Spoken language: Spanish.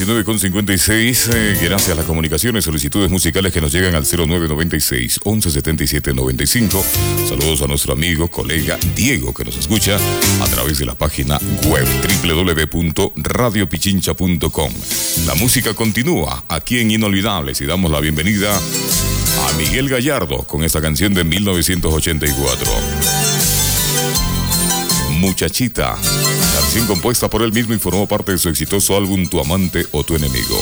19:56. Gracias a las comunicaciones, solicitudes musicales que nos llegan al 0996 1177 95. Saludos a nuestro amigo, colega Diego, que nos escucha a través de la página web www.radiopichincha.com. La música continúa aquí en Inolvidables y damos la bienvenida a Miguel Gallardo con esta canción de 1984. Muchachita, canción compuesta por él mismo y formó parte de su exitoso álbum Tu amante o tu enemigo.